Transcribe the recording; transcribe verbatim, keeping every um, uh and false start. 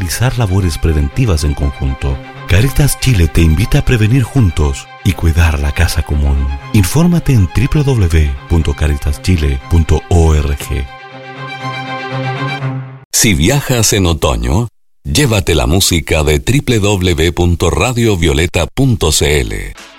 realizar labores preventivas en conjunto. Cáritas Chile te invita a prevenir juntos y cuidar la casa común. Infórmate en doble u doble u doble u punto caritas chile punto org. Si viajas en otoño, llévate la música de doble u doble u doble u punto radio violeta punto c l.